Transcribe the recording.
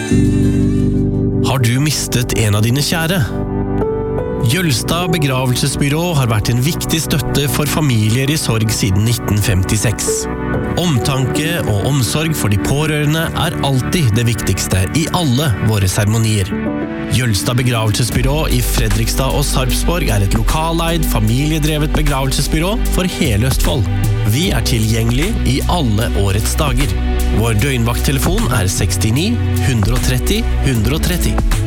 Har du mistet en av dine kjære? Jølstad begravelsesbyrå har vært en viktig støtte for familier i sorg siden 1956. Omtanke og omsorg for de pårørende er alltid det viktigste i alle våre seremonier. Jølstad begravelsesbyrå i Fredrikstad og Sarpsborg er et lokaleid, familiedrevet begravelsesbyrå for hele Østfold. Vi er tilgjengelig i alle årets dager. Vår døgnvakttelefon er 69 130 130.